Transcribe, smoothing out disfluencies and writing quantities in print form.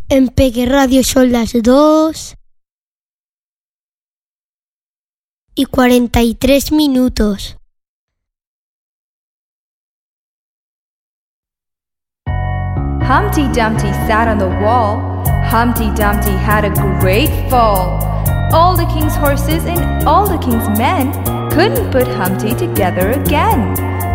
En Peque Radio son las 2:43. Humpty Dumpty sat on the wall. Humpty Dumpty had a great fall. All the king's horses and all the king's men couldn't put Humpty together again.